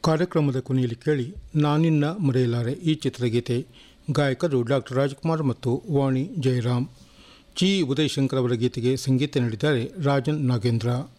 ಕಾರ್ಯಕ್ರಮದ ಕೊನೆಯಲ್ಲಿ ಕೇಳಿ ನಾನಿನ್ನ ಮರೆಯಲಾರೆ ಈ ಚಿತ್ರಗೀತೆ. ಗಾಯಕರು ಡಾಕ್ಟರ್ ರಾಜ್ಕುಮಾರ್ ಮತ್ತು ವಾಣಿ ಜಯರಾಮ್. ಜಿ ಉದಯಶಂಕರ್ ಅವರ ಗೀತೆಗೆ ಸಂಗೀತ ನೀಡಿದ್ದಾರೆ ರಾಜನ್ ನಾಗೇಂದ್ರ.